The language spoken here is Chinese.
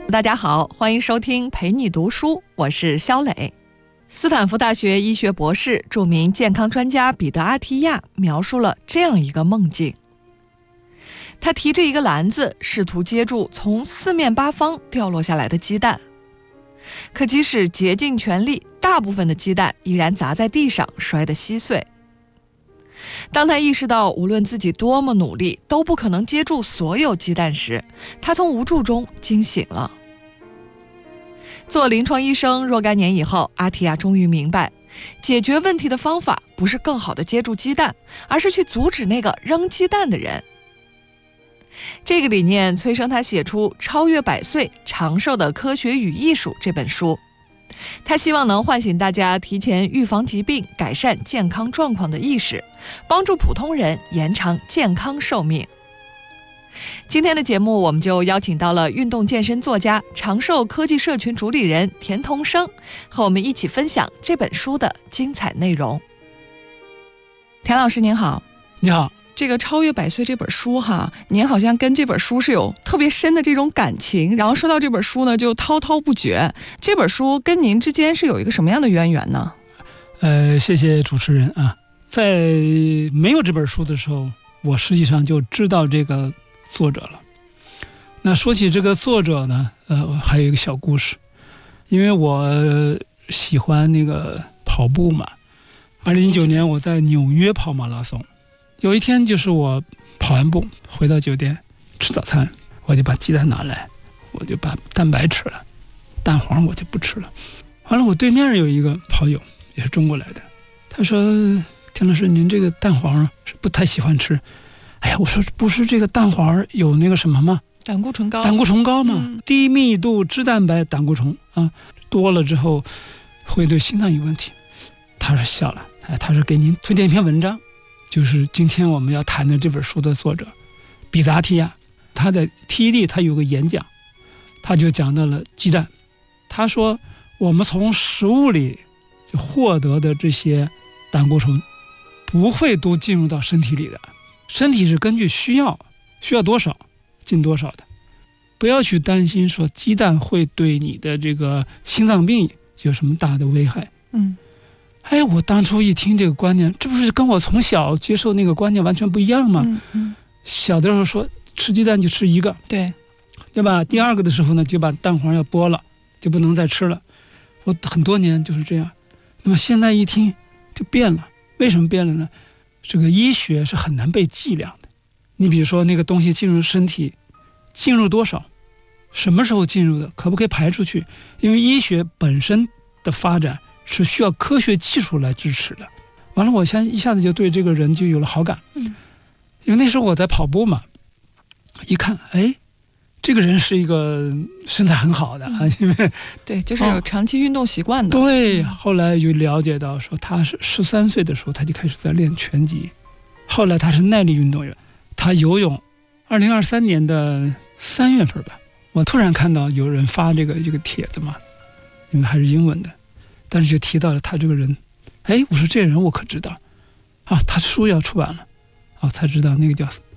大家好，欢迎收听陪你读书，我是肖磊。斯坦福大学医学博士、著名健康专家彼得·阿提亚描述了这样一个梦境。他提着一个篮子，试图接住从四面八方掉落下来的鸡蛋。可即使竭尽全力，大部分的鸡蛋依然砸在地上，摔得稀碎。当他意识到无论自己多么努力都不可能接住所有鸡蛋时，他从无助中惊醒了。做临床医生若干年以后，阿提亚终于明白，解决问题的方法不是更好地接住鸡蛋，而是去阻止那个扔鸡蛋的人。这个理念催生他写出《超越100岁长寿的科学与艺术》这本书。他希望能唤醒大家提前预防疾病、改善健康状况的意识，帮助普通人延长健康寿命。今天的节目，我们就邀请到了运动健身作家、长寿科技社群主理人田同生，和我们一起分享这本书的精彩内容。田老师您好。 你好。 这个《超越100岁》这本书哈，您好像跟这本书是有特别深的这种感情，然后说到这本书呢就滔滔不绝。这本书跟您之间是有一个什么样的渊源呢？ 谢谢主持人啊。在没有这本书的时候，我实际上就知道这个作者了。那说起这个作者呢，还有一个小故事。因为我喜欢那个跑步嘛，2019年我在纽约跑马拉松。有一天就是我跑完步回到酒店吃早餐，我就把鸡蛋拿来，我就把蛋白吃了，蛋黄我就不吃了。完了，我对面有一个跑友也是中国来的，他说：田老师，您这个蛋黄是不太喜欢吃。哎呀，我说不是这个蛋黄有那个什么吗？ 胆固醇高。 胆固醇高嘛，低密度脂蛋白胆固醇啊，多了之后会对心脏有问题。他说笑了，他说给您推荐一篇文章，就是今天我们要谈的这本书的作者彼得·阿提亚。他在 TED 他有个演讲，他就讲到了鸡蛋。他说我们从食物里就获得的这些胆固醇不会都进入到身体里的，身体是根据需要多少进多少的。不要去担心说鸡蛋会对你的这个心脏病有什么大的危害。我当初一听这个观念，这不是跟我从小接受那个观念完全不一样吗？小的时候说吃鸡蛋就吃一个，对吧？第二个的时候呢，就把蛋黄要剥了，就不能再吃了。我很多年就是这样。那么现在一听就变了。为什么变了呢？这个医学是很难被计量的。你比如说那个东西进入身体，进入多少，什么时候进入的，可不可以排出去？因为医学本身的发展是需要科学技术来支持的。完了，我现在一下子就对这个人就有了好感。因为那时候我在跑步嘛，一看，这个人是一个身材很好的啊，因为对，就是有长期运动习惯的。 对，后来就了解到说他是13岁的时候他就开始在练拳击，后来他是耐力运动员，他游泳。2023年的3月份吧，我突然看到有人发这个帖子嘛，因为还是英文的，但是就提到了他这个人。我说这人我可知道啊，他书要出版了啊，才知道那个叫